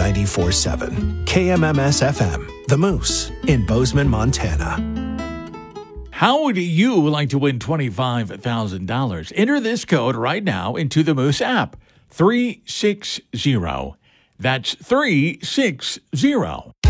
94.7 KMMS FM, The Moose in Bozeman, Montana. How would you like to win $25,000? Enter this code right now into the Moose app. 360. That's 360.